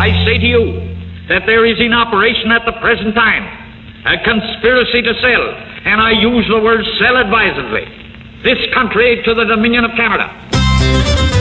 I say to you that there is in operation at the present time a conspiracy to sell, and I use the word sell advisedly, this country to the Dominion of Canada.